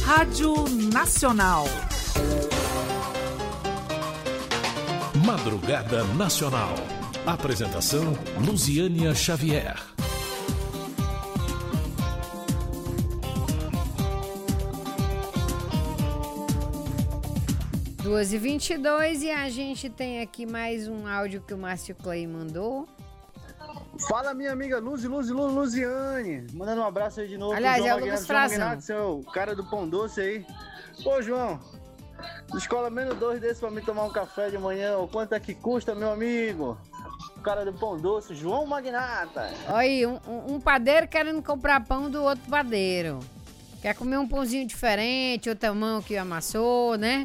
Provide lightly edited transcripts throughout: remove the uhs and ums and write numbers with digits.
Rádio Nacional. Madrugada Nacional. Apresentação Luziânia Xavier. 2h22 e a gente tem aqui mais um áudio que o Márcio Clay mandou. Fala, minha amiga Luziane. Mandando um abraço aí de novo. Aliás, João é o Lucas Frazão. Seu cara do Pão Doce aí. Ô, João, escola menos 2 desse pra mim tomar um café de manhã. O quanto é que custa, meu amigo? O cara do Pão Doce, João Magnata. Olha aí, um padeiro querendo comprar pão do outro padeiro. Quer comer um pãozinho diferente, outra mão que amassou, né?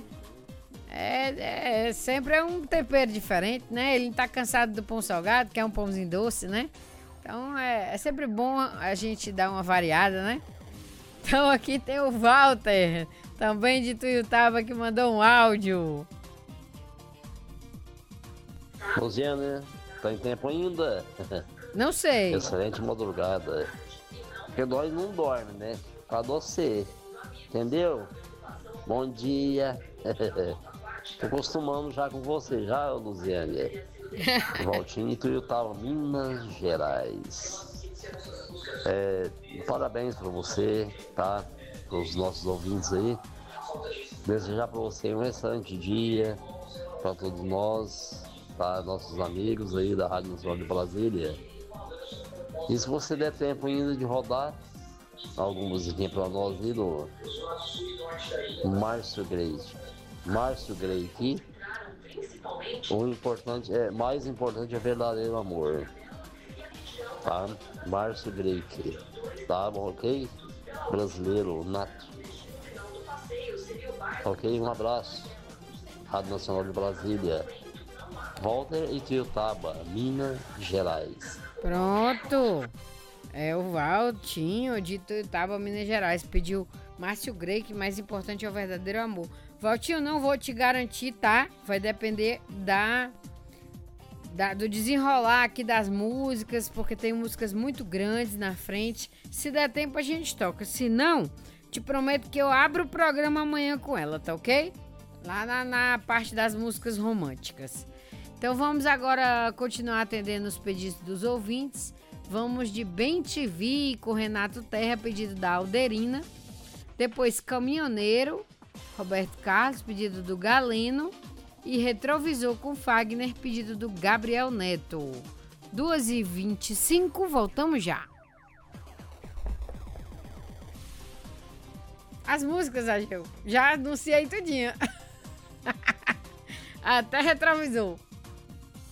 Sempre é um tempero diferente, né? Ele tá cansado do pão salgado, que é um pãozinho doce, né? Então é sempre bom a gente dar uma variada, né? Então aqui tem o Walter, também de Tuiutaba, que mandou um áudio. Luziana, tá em tempo ainda? Não sei. Excelente madrugada. Porque nós não dorme, né? Pra você, entendeu? Bom dia. Tô acostumando já com você, já, Luziane. Valtinho e Tuiutaba, Minas Gerais. Parabéns pra você, tá? Para os nossos ouvintes aí. Desejar pra você um excelente dia, pra todos nós, tá? Nossos amigos aí da Rádio Nacional de Brasília. E se você der tempo ainda de rodar alguma musiquinha pra nós aí do Márcio Grey aqui. Mais importante é verdadeiro amor, tá? Márcio Grey aqui, tá bom, ok? Brasileiro nato. Ok, um abraço. Rádio Nacional de Brasília, Walter e Tuiutaba, Minas Gerais. Pronto. É o Valtinho de Tuiutaba, Minas Gerais. Pediu Márcio Grey, que mais importante é o verdadeiro amor. Valtinho, não vou te garantir, tá? Vai depender do desenrolar aqui das músicas, porque tem músicas muito grandes na frente. Se der tempo, a gente toca. Se não, te prometo que eu abro o programa amanhã com ela, tá ok? Lá na parte das músicas românticas. Então vamos agora continuar atendendo os pedidos dos ouvintes. Vamos de Bem Te Vi com Renato Terra, pedido da Alderina. Depois Caminhoneiro, Roberto Carlos, pedido do Galeno. E Retrovisor com Fagner, pedido do Gabriel Neto. 2h25, voltamos já. As músicas, Ageu, já anunciei tudinho. Até Retrovisor.